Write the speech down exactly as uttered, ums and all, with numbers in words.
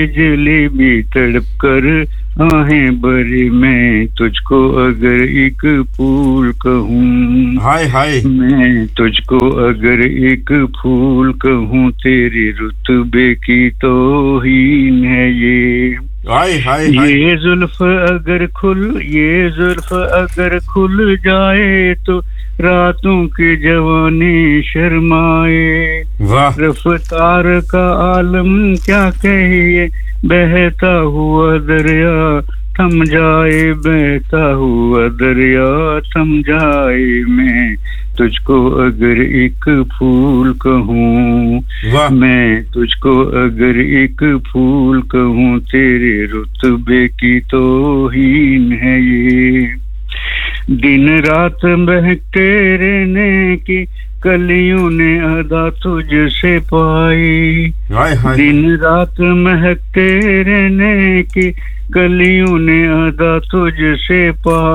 जलेबी तड़प कर आहें भरी मैं तुझको अगर एक फूल कहूँ हाय हाय मैं तुझको अगर एक फूल कहूँ तेरे रुतबे की तौहीन है ये हाय हाय हाय ये जुल्फ अगर खुल ये जुल्फ अगर खुल जाए तो रातों की जवानी शर्माए वाह रफ्तार का आलम क्या कहिए बहता हुआ दरिया थम जाए बहता हुआ दरिया थम जाए मैं तुझको अगर एक फूल कहूँ मैं तुझको अगर एक फूल कहूँ तेरे रुतबे की तौहीन है ये दिन रात बहकते रहने की कलियों ने अदा तुझसे पाई दिन रात महकते रहने की कलियों ने अदा तुझसे पाई